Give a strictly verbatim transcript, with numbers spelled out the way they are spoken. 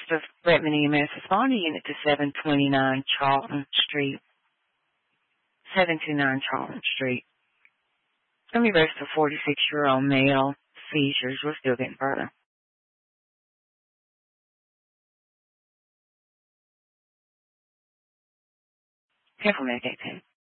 of Redmond E M S. Respond to unit to seven twenty-nine Charlton Street. seven twenty-nine Charlton Street. Let me arrest a forty-six-year-old male. Seizures. We're still getting further. Careful, Medicaid.